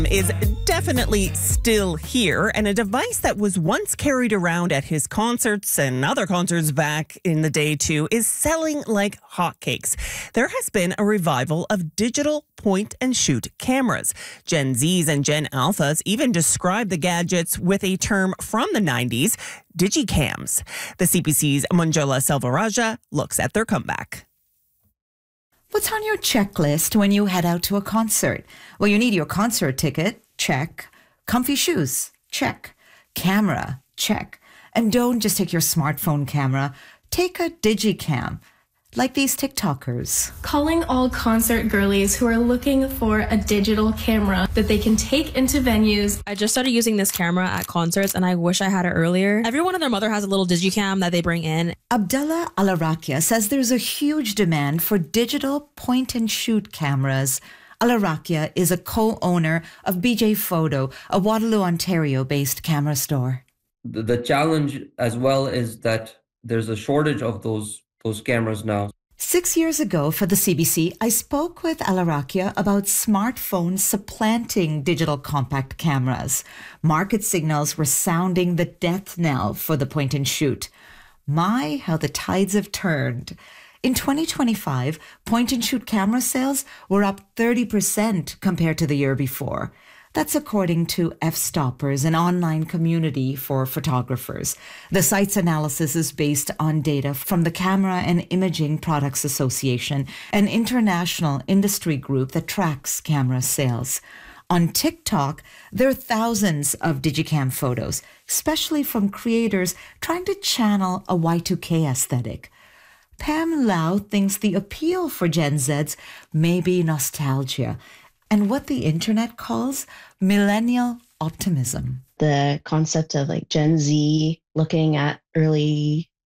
Is definitely still here, and a device that was once carried around at his concerts and other concerts back in the day too is selling like hotcakes. There has been a revival of digital point and shoot cameras. Gen Zs and Gen Alphas even describe the gadgets with a term from the 90s, digicams. The CBC's Manjula Selvarajah looks at their comeback. What's on your checklist when you head out to a concert? Well, you need your concert ticket. Check. Comfy shoes. Check. Camera. Check. And don't just take your smartphone camera. Take a digicam. Like these TikTokers. Calling all concert girlies who are looking for a digital camera that they can take into venues. I just started using this camera at concerts and I wish I had it earlier. Everyone and their mother has a little digicam that they bring in. Abdullah Alarakia says there's a huge demand for digital point-and-shoot cameras. Alarakia is a co-owner of BJ Photo, a Waterloo, Ontario-based camera store. The challenge as well is that there's a shortage of those cameras now. 6 years ago for the CBC, I spoke with Alarakia about smartphones supplanting digital compact cameras. Market signals were sounding the death knell for the point and shoot. My, how the tides have turned. In 2025, point and shoot camera sales were up 30% compared to the year before. That's according to F-Stoppers, an online community for photographers. The site's analysis is based on data from the Camera and Imaging Products Association, an international industry group that tracks camera sales. On TikTok, there are thousands of digicam photos, especially from creators trying to channel a Y2K aesthetic. Pam Lau thinks the appeal for Gen Zs may be nostalgia and what the internet calls millennial optimism. The concept of like Gen Z looking at early